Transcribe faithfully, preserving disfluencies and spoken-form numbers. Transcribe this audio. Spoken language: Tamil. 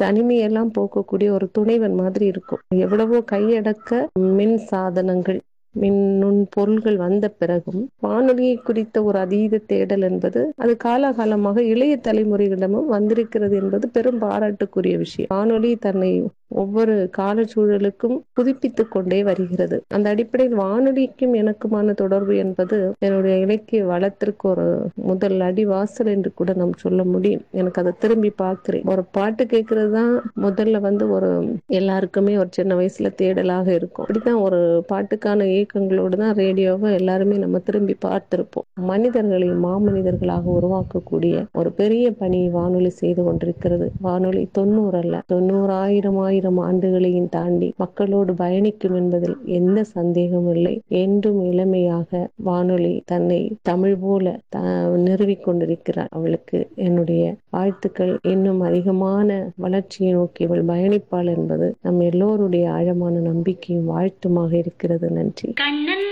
தனிமையெல்லாம் போக்கக்கூடிய ஒரு துணைவன் மாதிரி இருக்கும். எவ்வளவோ கையடக்க மின் சாதனங்கள், மின் நுண் பொருள்கள் வந்த பிறகும் வானொலியை குறித்த ஒரு அதீத தேடல் என்பது அது காலாகாலமாக இளைய தலைமுறைகளிடமும் வந்திருக்கிறது என்பது பெரும் பாராட்டுக்குரிய விஷயம். வானொலி தன்னை ஒவ்வொரு காலச்சூழலுக்கும் புதுப்பித்துக் கொண்டே வருகிறது. அந்த அடிப்படையில் வானொலிக்கும் எனக்குமான தொடர்பு என்பது என்னுடைய இலக்கிய வளத்திற்கு ஒரு முதல் அடிவாசல் என்று கூட நாம் சொல்ல முடியும். எனக்கு அதை திரும்பி பார்க்கிறேன். ஒரு பாட்டு கேட்கறது தான் முதல்ல வந்து ஒரு எல்லாருக்குமே ஒரு சின்ன வயசுல தேடலாக இருக்கும். அப்படித்தான் ஒரு பாட்டுக்கான இயக்கங்களோடு தான் ரேடியோவை எல்லாருமே நம்ம திரும்பி பார்த்திருப்போம். மனிதர்களை மாமனிதர்களாக உருவாக்கக்கூடிய ஒரு பெரிய பணி வானொலி செய்து கொண்டிருக்கிறது. வானொலி தொண்ணூறு அல்ல, தொண்ணூறாயிரம் ஆயிரம் ஆண்டுகளையும் தாண்டி மக்களோடு பயணிக்கும் என்பதில் எந்த சந்தேகமும் இல்லை. என்றும் இளமையாக வானொலி தன்னை தமிழ் போல நிறுவிக் கொண்டிருக்கிறார். அவளுக்கு என்னுடைய வாழ்த்துக்கள். இன்னும் அதிகமான வளர்ச்சியை நோக்கி அவள் பயணிப்பாள் என்பது நம் எல்லோருடைய ஆழமான நம்பிக்கையும் வாழ்த்துமாக இருக்கிறது. நன்றி. கண்ணன்